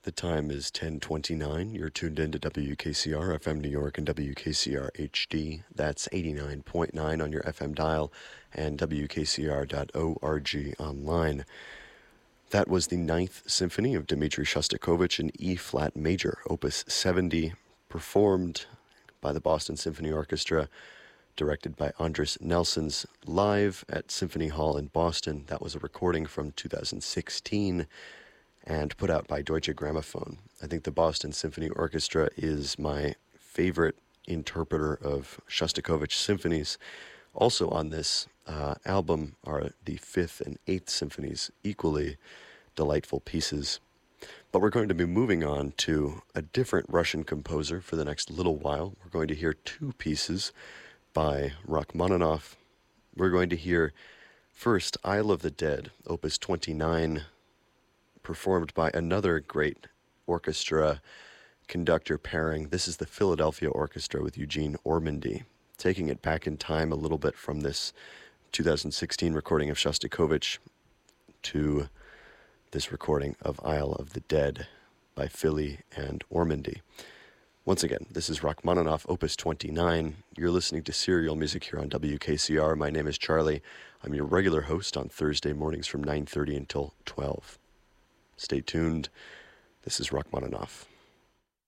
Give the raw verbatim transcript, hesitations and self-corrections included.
The time is ten twenty-nine. You're tuned in to W K C R F M New York and W K C R H D. That's eighty-nine point nine on your F M dial and W K C R dot org online. That was the Ninth Symphony of Dmitri Shostakovich in E-flat major, Opus seventy, performed by the Boston Symphony Orchestra, directed by Andris Nelsons, live at Symphony Hall in Boston. That was a recording from two thousand sixteen. And put out by Deutsche Grammophon. I think the Boston Symphony Orchestra is my favorite interpreter of Shostakovich symphonies. Also on this uh, album are the Fifth and Eighth Symphonies, equally delightful pieces. But we're going to be moving on to a different Russian composer for the next little while. We're going to hear two pieces by Rachmaninoff. We're going to hear first Isle of the Dead, Opus twenty-nine, performed by another great orchestra conductor pairing. This is the Philadelphia Orchestra with Eugene Ormandy, taking it back in time a little bit from this two thousand sixteen recording of Shostakovich to this recording of Isle of the Dead by Philly and Ormandy. Once again, this is Rachmaninoff, Opus twenty-nine. You're listening to Serial Music here on W K C R. My name is Charlie. I'm your regular host on Thursday mornings from nine thirty until twelve. Stay tuned. This is Rachmaninoff.